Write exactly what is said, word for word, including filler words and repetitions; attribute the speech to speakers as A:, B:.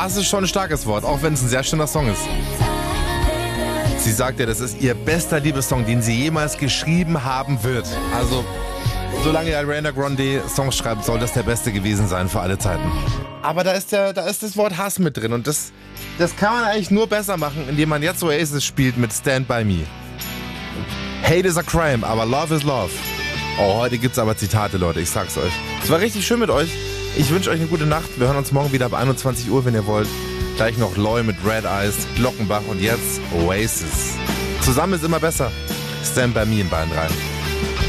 A: Hass ist schon ein starkes Wort, auch wenn es ein sehr schöner Song ist. Sie sagt ja, das ist ihr bester Liebessong, den sie jemals geschrieben haben wird. Also, solange Ariana Grande Songs schreibt, soll das der beste gewesen sein für alle Zeiten. Aber da ist, der, da ist das Wort Hass mit drin und das, das kann man eigentlich nur besser machen, indem man jetzt Oasis spielt mit Stand By Me. Hate is a crime, aber love is love. Oh, heute gibt's aber Zitate, Leute, ich sag's euch. Es war richtig schön mit euch. Ich wünsche euch eine gute Nacht. Wir hören uns morgen wieder ab einundzwanzig Uhr, wenn ihr wollt. Gleich noch Loy mit Red Eyes, Glockenbach und jetzt Oasis. Zusammen ist immer besser. Stand By Me in Bayern rein.